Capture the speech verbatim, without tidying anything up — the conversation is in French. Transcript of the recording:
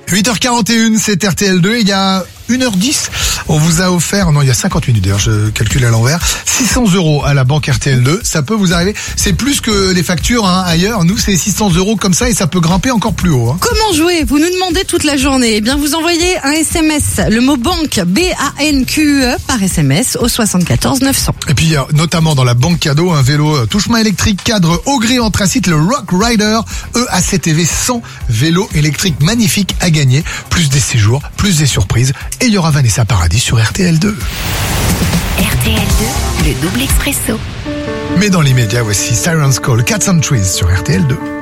huit heures quarante et une, c'est R T L deux. Il y a une heure dix, on vous a offert, non, il y a cinquante minutes d'ailleurs, je calcule à l'envers, six cents euros à la banque R T L deux. Ça peut vous arriver. C'est plus que les factures hein, ailleurs. Nous, c'est six cents euros comme ça et ça peut grimper encore plus haut. Hein. Comment jouer? Vous nous demandez toute la journée. Eh bien, vous envoyez un S M S, le mot banque, B A N Q U E, par S M S au soixante-quatorze neuf cents. Et puis, notamment dans la banque cadeau, un vélo touche-main électrique cadre au gris anthracite, le Rock Rider E A C T V cent, vélo électrique magnifique à gagner. Plus des séjours, plus des surprises. Et il y aura Vanessa Paradis sur R T L deux. R T L deux, le double expresso. Mais dans l'immédiat, voici Siren's Call, Cats and Trees sur R T L deux.